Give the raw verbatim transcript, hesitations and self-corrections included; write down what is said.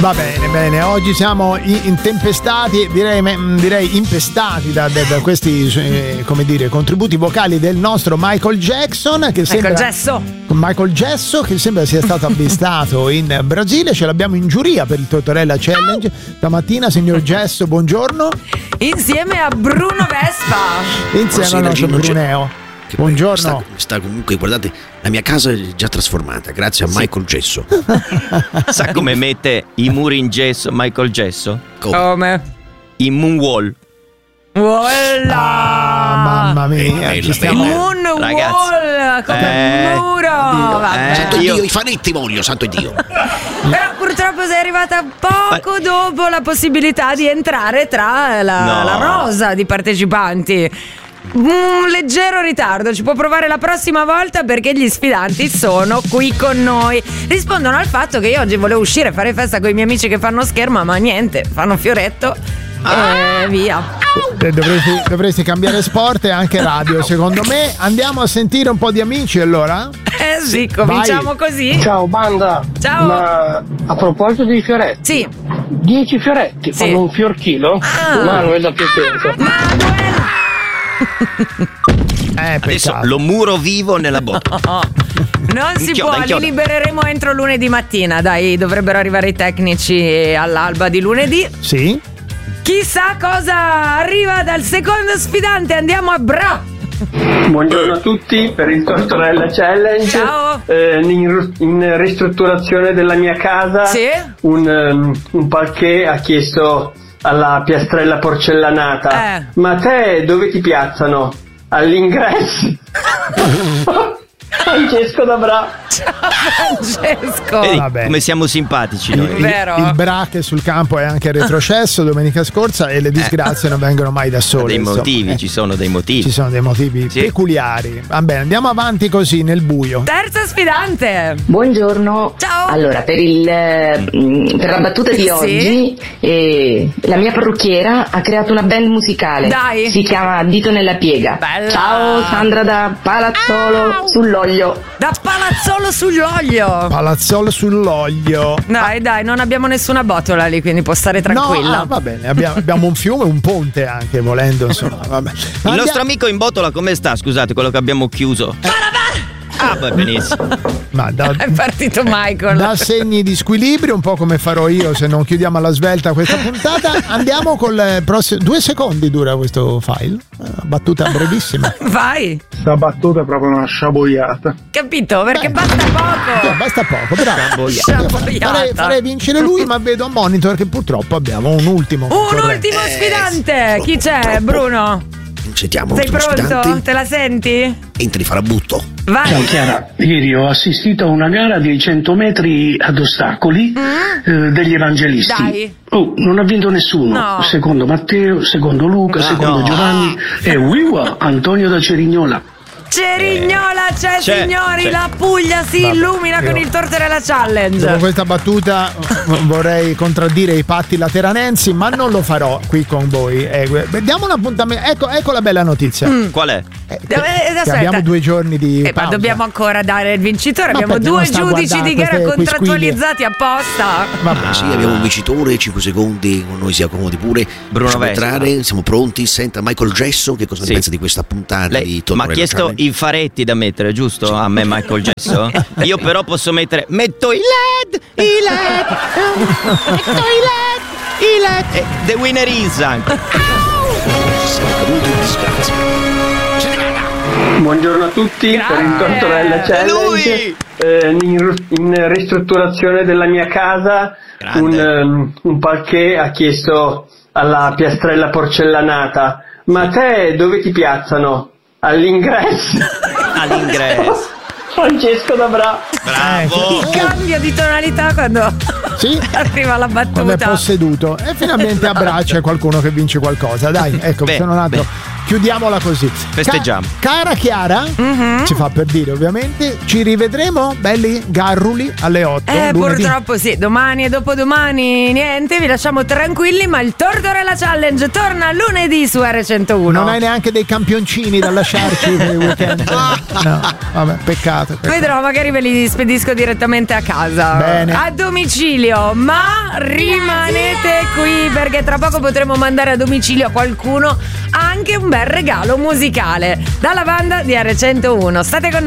Va bene, bene, oggi siamo intempestati, direi, direi impestati da, da, da questi eh, come dire, contributi vocali del nostro Michael Jackson, che sembra Michael Gesso. Michael Gesso che sembra sia stato avvistato in Brasile. Ce l'abbiamo in giuria per il Tortorella Challenge stamattina, signor Gesso, buongiorno. Insieme a Bruno Vespa. Insieme al nostro Bruneo. Buongiorno. Sta, sta comunque, guardate, la mia casa è già trasformata grazie a sì. Michael Gesso. Sa come mette i muri in gesso Michael Gesso? Come? come? In moonwall. Voilà! Ah, mamma mia, eh, ci stiamo... Moonwall, come eh, muro. Eh, santo io... Dio, i fanetti voglio, santo Dio. Però purtroppo sei arrivata poco dopo la possibilità di entrare tra la, no. la rosa di partecipanti. Un leggero ritardo, ci può provare la prossima volta perché gli sfidanti sono qui con noi. Rispondono al fatto che io oggi volevo uscire a fare festa con i miei amici che fanno scherma, ma niente, fanno fioretto ah. e via. Dovresti, dovresti cambiare sport e anche radio, secondo me. Andiamo a sentire un po' di amici allora? Eh sì, cominciamo Vai. così. Ciao banda. Ciao. Ma a proposito di fioretti, sì. dieci fioretti sì. fanno un fior chilo? Ah. Manuel da Piacenza. Manuel. Eh, adesso lo muro vivo nella botta. No, non si inchioda, può, inchioda. li libereremo entro lunedì mattina. Dai, dovrebbero arrivare i tecnici all'alba di lunedì. Sì. Chissà cosa arriva dal secondo sfidante. Andiamo a Bra. Buongiorno a tutti per il Tortorella Challenge. Ciao. Eh, in, in ristrutturazione della mia casa, sì. un, um, un parquet ha chiesto alla piastrella porcellanata: eh. ma te dove ti piazzano? All'ingresso. Francesco da Bra. Ciao Francesco. Vedi, come siamo simpatici noi. Il, il, il Bra che sul campo è anche retrocesso domenica scorsa e le disgrazie eh. non vengono mai da sole. Dei insomma. motivi, eh. ci sono dei motivi. Ci sono dei motivi sì. peculiari. Va bene, andiamo avanti così nel buio. Terza sfidante. Buongiorno. Ciao. Allora, per, il, per la battuta di sì. oggi, eh, la mia parrucchiera ha creato una band musicale. Dai. Si chiama Dito nella piega. Bella. Ciao Sandra da Palazzolo ah. sull'Oglio. Da Palazzolo sull'Oglio. Palazzolo sull'Oglio. Dai, dai, non abbiamo nessuna botola lì, quindi può stare tranquilla. No, ah, va bene, abbiamo, abbiamo un fiume, un ponte anche, volendo, insomma. Vabbè. Il Andiamo... nostro amico in botola come sta? Scusate, quello che abbiamo chiuso. Eh. Ah, beh, benissimo. Ma da, è partito Michael. Da segni di squilibrio, un po' come farò io se non chiudiamo alla svelta questa puntata. Andiamo col prossimo. Due secondi dura questo file. Battuta brevissima. Vai. Sta battuta è proprio una sciaboiata. Capito? Perché Beh, basta poco. Eh, basta poco, bravo. Sciaboiata. Farei, farei vincere lui, ma vedo a monitor che purtroppo abbiamo un ultimo. Un corrente. ultimo sfidante. Chi c'è? Troppo. Bruno. Sentiamo. Sei pronto? Sfidante. Te la senti? Entri farabutto. Vai. Ciao Chiara, ieri ho assistito a una gara di cento metri ad ostacoli mm. eh, degli evangelisti. Dai. Oh, non ha vinto nessuno. No. Secondo Matteo, secondo Luca, no. secondo No. Giovanni e Wiwa Antonio da Cerignola. Cerignola c'è, c'è signori, c'è. La Puglia si Vabbè, illumina io- con il Tortorella Challenge. Dopo questa battuta vorrei contraddire i patti lateranensi, ma non lo farò qui con voi. Eh, diamo un appuntamento. Ecco, ecco la bella notizia. Mm. Qual è? Eh, Eh, eh, aspetta. abbiamo due giorni di Eh, ma pausa. dobbiamo ancora dare il vincitore. Ma Abbiamo perché due non sta a giudici guardare di gara queste- quei contrattualizzati apposta. Vabbè. Ah, sì, abbiamo un vincitore, cinque secondi, con noi si accomodi pure. Bruno Possiamo Vespa. entrare, siamo pronti. Senta Michael Gesso, che cosa Sì. ne pensa di questa puntata Lei di mi ha Tortorella chiesto Challenge? i faretti da mettere, giusto? A me Michael Gesso. Io però posso mettere. Metto i led, i led, metto i led, i led. E The Winner is anche. Siamo caduti in disgrazia. Ce ne vada. Buongiorno a tutti Grazie. per il Tortorella È lui. Challenge. Eh, in, in ristrutturazione della mia casa, Grande. un, um, un parquet ha chiesto alla piastrella porcellanata: ma te dove ti piazzano? All'ingresso. All'ingresso. Francesco da Bra. Bravo. Il cambio di tonalità quando Sì. arriva la Quando è battuta. posseduto e finalmente a braccia qualcuno che vince qualcosa. Dai, ecco, Beh, sono un altro. beh. chiudiamola così. Festeggiamo. Ca- cara Chiara, Mhm. ci fa per dire ovviamente, ci rivedremo belli garruli alle otto. Eh, lunedì. purtroppo sì, domani e dopodomani niente, vi lasciamo tranquilli, ma il Tortorella Challenge torna lunedì su R centouno. Non hai neanche dei campioncini da lasciarci per il weekend. No, vabbè, peccato, peccato. Vedrò, magari ve li spedisco direttamente a casa. Bene. A domicilio, ma rimanete qui perché tra poco potremo mandare a domicilio a qualcuno anche un bel regalo musicale dalla banda di R centouno. State con